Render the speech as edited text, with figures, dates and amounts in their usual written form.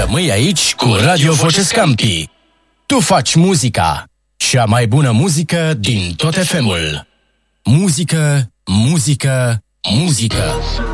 Rămâi aici cu Radio Voce Scampi. Tu faci muzica. Cea mai bună muzică din tot FM-ul. Muzică, muzică, muzică.